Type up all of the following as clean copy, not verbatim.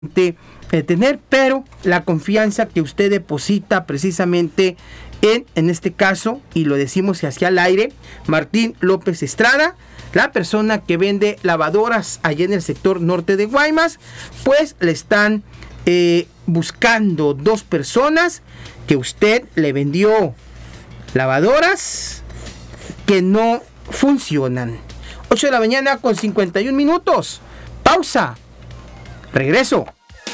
tener, pero la confianza que usted deposita precisamente en este caso, y lo decimos hacia el aire, Martín López Estrada, la persona que vende lavadoras allá en el sector norte de Guaymas, pues le están buscando dos personas que usted le vendió lavadoras que no funcionan. 8 de la mañana con 51 minutos. Pausa. Regreso.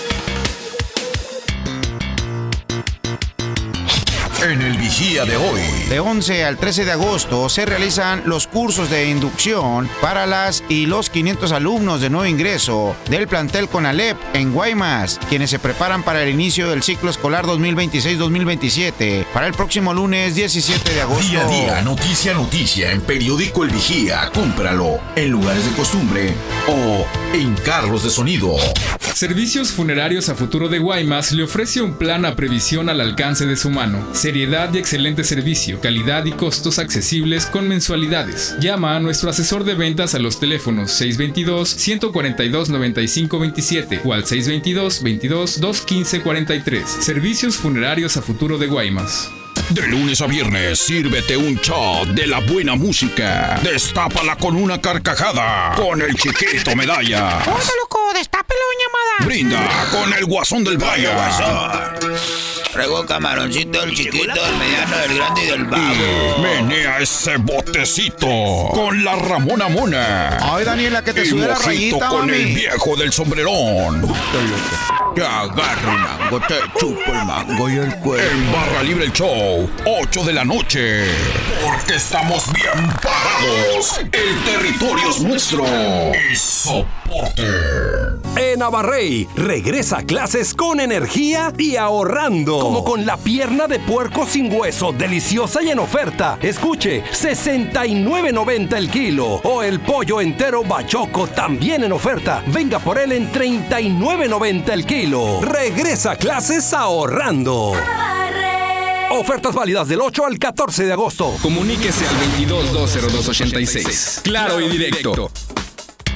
En el Vigía de hoy. De 11 al 13 de agosto se realizan los cursos de inducción para las y los 500 alumnos de nuevo ingreso del plantel CONALEP en Guaymas, quienes se preparan para el inicio del ciclo escolar 2026-2027 para el próximo lunes 17 de agosto. Día a día, noticia a noticia en Periódico El Vigía. Cómpralo en lugares de costumbre o en carros de sonido. Servicios Funerarios a Futuro de Guaymas le ofrece un plan a previsión al alcance de su mano. Seriedad y excelente servicio, calidad y costos accesibles con mensualidades. Llama a nuestro asesor de ventas a los teléfonos 622-142-9527 o al 622-22-215-43. Servicios Funerarios a Futuro de Guaymas. De lunes a viernes, sírvete un shot de la buena música. Destápala con una carcajada con el Chiquito Medalla. ¡Oiga, loco! ¡Destápelo, llamada! Brinda con el Guasón del Valle. Traigo camaroncito, el chiquito, el mediano, el grande y del vago. Y menea ese botecito con la Ramona Mona. Ay, Daniela, que te sube la rayita, con mami. el viejo del sombrerón. Te agarro el mango, te chupo el mango y el cuero. En Barra Libre el Show, 8 de la noche. Porque estamos bien parados. El territorio es nuestro. Y soporte. En Abarrey, regresa a clases con energía y ahorrando. Como con la pierna de puerco sin hueso, deliciosa y en oferta. Escuche, $69.90 el kilo. O el pollo entero bachoco, también en oferta. Venga por él en $39.90 el kilo. Regresa a clases ahorrando. Ofertas válidas del 8 al 14 de agosto. Comuníquese al 22-202-86. Claro y directo.